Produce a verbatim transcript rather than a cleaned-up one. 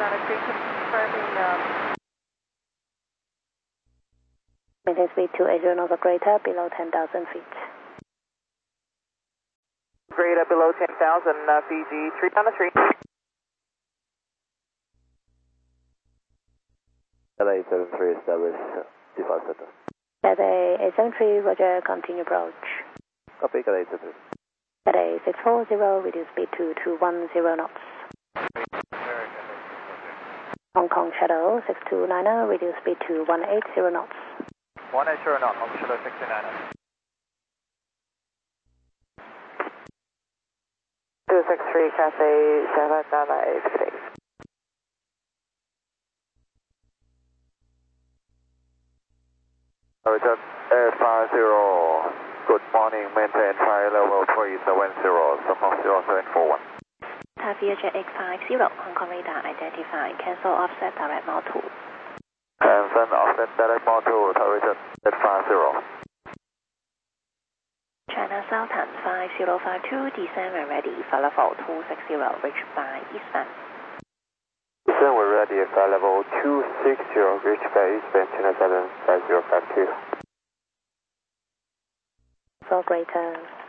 confirming. Um... Maintain speed two eighty knots or greater below ten thousand feet. Greater below ten thousand, uh, Fiji three on the three. L A seven three establish default center. Cathay eight seven three, roger, continue approach. Copy, Cathay eight seven three. Cathay six four zero, reduce speed to two one zero knots. Hong Kong Shadow six two nine zero, reduce speed to one eight zero knots. one eight zero knots, Hong Kong Shadow six two nine zero. two six three, Cathay seven nine eight six. Roger, Air five zero, good morning, maintain flight level three seven zero, support zero seven four one. Tavia Jet X five zero, Hong Kong radar identified, cancel offset direct mode two. Cancel offset direct mode two, Tavia Jet five zero. China Southern five zero five two, descend when ready, flight level two six zero, reach by eastbound. Descend when ready, flight level two six zero, reach by eastbound, China Southern five zero five two. For greater.